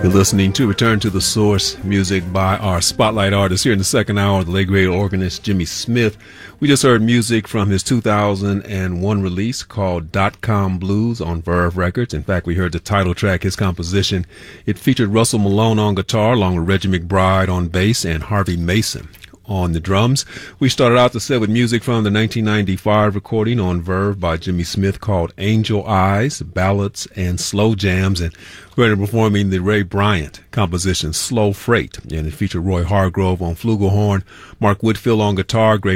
You're listening to Return to the Source, music by our spotlight artist here in the second hour, the late great organist Jimmy Smith. We just heard music from his 2001 release called .com Blues on Verve Records. In fact, we heard the title track, his composition. It featured Russell Malone on guitar, along with Reggie McBride on bass and Harvey Mason on the drums. We started out the set with music from the 1995 recording on Verve by Jimmy Smith called Angel Eyes, Ballads and Slow Jams, and we're performing the Ray Bryant composition Slow Freight, and it featured Roy Hargrove on flugelhorn, Mark Whitfield on guitar, Greg